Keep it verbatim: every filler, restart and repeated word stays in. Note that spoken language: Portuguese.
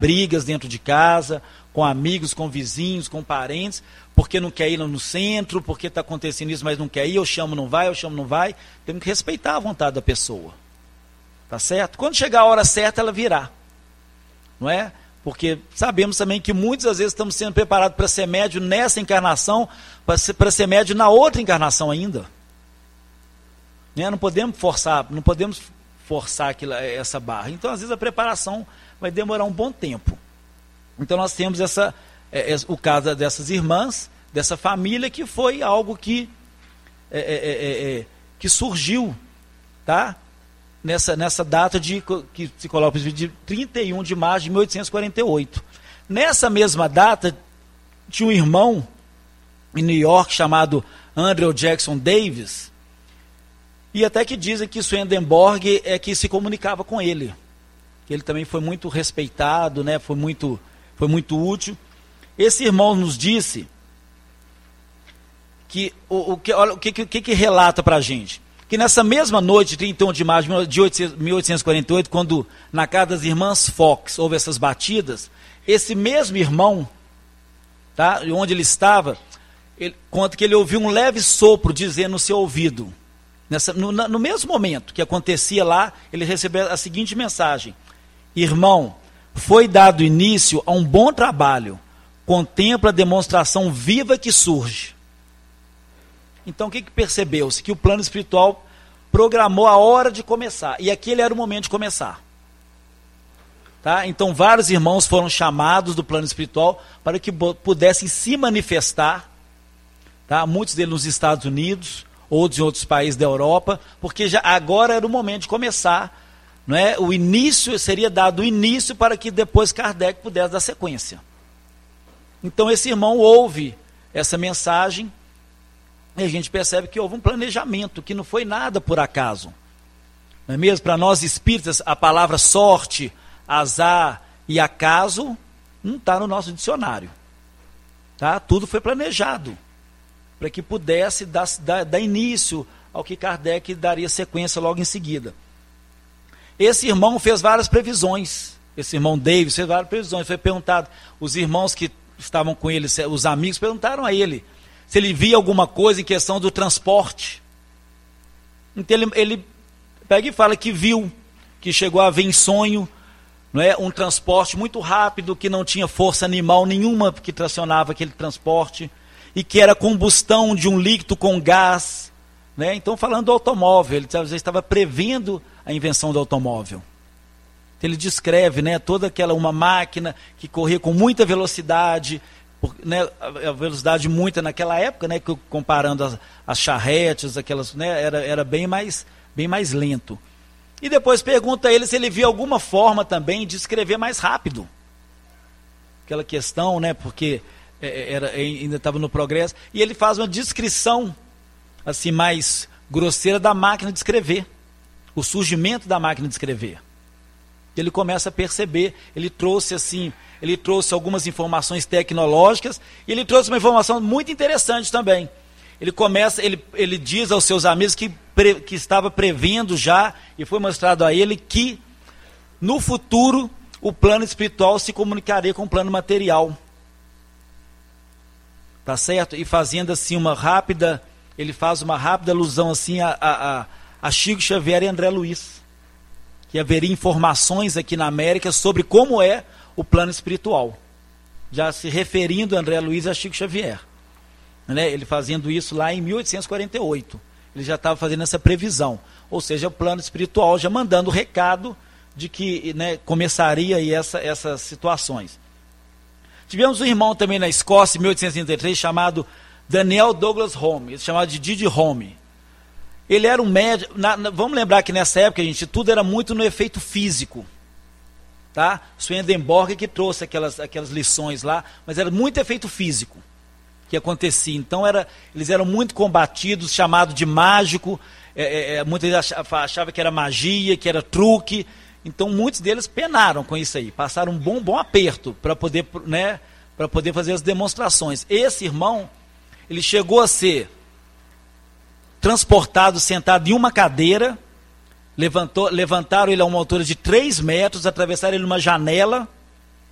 brigas dentro de casa, com amigos, com vizinhos, com parentes, porque não quer ir no centro, porque está acontecendo isso, mas não quer ir, eu chamo, não vai, eu chamo, não vai. Temos que respeitar a vontade da pessoa. Tá certo? Quando chegar a hora certa, ela virá. Não é? Porque sabemos também que muitas das vezes estamos sendo preparados para ser médio nessa encarnação, para ser, para ser médio na outra encarnação ainda. Né? Não podemos forçar, não podemos forçar aquilo, essa barra. Então, às vezes, a preparação vai demorar um bom tempo. Então, nós temos essa, é, é, o caso dessas irmãs, dessa família, que foi algo que, é, é, é, é, que surgiu, tá? Nessa, nessa data de, que se coloca de trinta e um de março de mil oitocentos e quarenta e oito. Nessa mesma data, tinha um irmão em New York chamado Andrew Jackson Davis, e até que dizem que Swedenborg é que se comunicava com ele. Ele também foi muito respeitado, né? foi, muito, foi muito útil. Esse irmão nos disse que o, o, que, olha, o que, que, que relata para a gente. Que nessa mesma noite, trinta e um de março de mil oitocentos e quarenta e oito, quando na casa das irmãs Fox houve essas batidas, esse mesmo irmão, tá, onde ele estava, ele conta que ele ouviu um leve sopro dizendo no seu ouvido. Nessa, no, no mesmo momento que acontecia lá, ele recebeu a seguinte mensagem: irmão, foi dado início a um bom trabalho, contempla a demonstração viva que surge. Então, o que, que percebeu-se? Que o plano espiritual programou a hora de começar. E aquele era o momento de começar. Tá? Então, vários irmãos foram chamados do plano espiritual para que pudessem se manifestar. Tá? Muitos deles nos Estados Unidos, outros em outros países da Europa, porque já agora era o momento de começar. Não é? O início, seria dado o início para que depois Kardec pudesse dar sequência. Então, esse irmão ouve essa mensagem. E a gente percebe que houve um planejamento, que não foi nada por acaso. Não é mesmo? Para nós espíritas, a palavra sorte, azar e acaso não está no nosso dicionário. Tá? Tudo foi planejado para que pudesse dar, dar, dar início ao que Kardec daria sequência logo em seguida. Esse irmão fez várias previsões. Esse irmão Davis fez várias previsões. Foi perguntado, os irmãos que estavam com ele, os amigos, perguntaram a ele se ele via alguma coisa em questão do transporte. Então ele, ele pega e fala que viu, que chegou a ver em sonho, não é, um transporte muito rápido, que não tinha força animal nenhuma que tracionava aquele transporte, e que era combustão de um líquido com gás. Né? Então, falando do automóvel, ele já estava prevendo a invenção do automóvel. Então, ele descreve, né, toda aquela, uma máquina que corria com muita velocidade, né, a velocidade muita naquela época, né, comparando as, as charretes, aquelas, né, era, era bem, mais, bem mais lento. E depois pergunta a ele se ele via alguma forma também de escrever mais rápido. Aquela questão, né, porque era, ainda estava no progresso. E ele faz uma descrição assim, mais grosseira da máquina de escrever. O surgimento da máquina de escrever. Ele começa a perceber, ele trouxe assim... Ele trouxe algumas informações tecnológicas e ele trouxe uma informação muito interessante também. Ele começa, ele, ele diz aos seus amigos que, pre, que estava prevendo já, e foi mostrado a ele que no futuro o plano espiritual se comunicaria com o plano material. Tá certo? E fazendo assim uma rápida, ele faz uma rápida alusão assim a, a, a, a Chico Xavier e André Luiz. Que haveria informações aqui na América sobre como é o plano espiritual, já se referindo a André Luiz e a Chico Xavier, né? Ele fazendo isso lá em mil oitocentos e quarenta e oito, ele já estava fazendo essa previsão, ou seja, o plano espiritual já mandando o recado de que, né, começaria aí essa, essas situações. Tivemos um irmão também na Escócia, em mil oitocentos e trinta e três, chamado Daniel Douglas Home, chamado de Didi Home. Ele era um médico, na, na, vamos lembrar que nessa época, gente, tudo era muito no efeito físico. Tá? Swedenborg que trouxe aquelas, aquelas lições lá, mas era muito efeito físico que acontecia. Então era, eles eram muito combatidos, chamados de mágico, é, é, muitos achavam que era magia, que era truque. Então muitos deles penaram com isso aí, passaram um bom, bom aperto para poder, né, para poder fazer as demonstrações. Esse irmão, ele chegou a ser transportado, sentado em uma cadeira. Levantou, levantaram ele a uma altura de três metros, atravessaram ele numa janela,